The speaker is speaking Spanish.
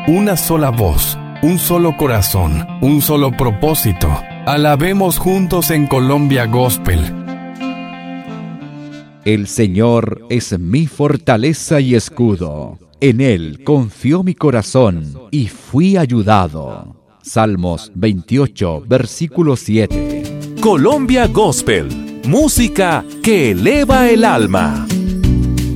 una sola voz, un solo corazón, un solo propósito. Alabemos juntos en Colombia Gospel. El Señor es mi fortaleza y escudo. En Él confió mi corazón y fui ayudado. Salmos 28, versículo 7. Colombia Gospel, música que eleva el alma.